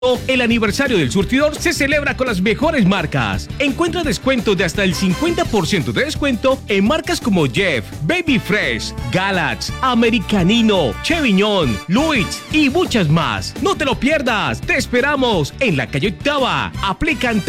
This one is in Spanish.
El aniversario del surtidor se celebra con las mejores marcas. Encuentra descuentos de hasta el 50% de descuento en marcas como Jeff, Baby Fresh, Galax, Americanino, Chevignon, Louis y muchas más. No te lo pierdas. Te esperamos en la calle Octava. Aplican